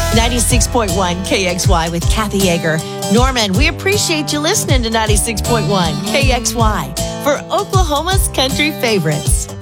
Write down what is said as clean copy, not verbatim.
96.1 KXY with Kathy Yeager. Norman, we appreciate you listening to 96.1 KXY for Oklahoma's country favorites.